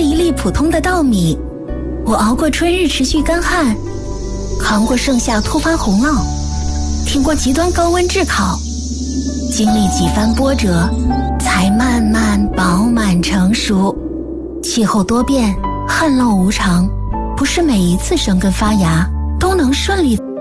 一粒普通的稻米，我熬过春日持续干旱，扛过盛夏突发洪涝，挺过极端高温炙烤，经历几番波折，才慢慢饱满成熟。气候多变，旱涝无常，不是每一次生根发芽都能顺利。